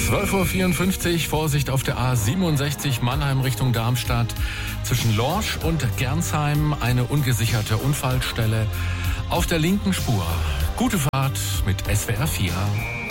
12:54 Uhr, Vorsicht auf der A67 Mannheim Richtung Darmstadt. Zwischen Lorsch und Gernsheim eine ungesicherte Unfallstelle auf der linken Spur. Gute Fahrt mit SWR 4.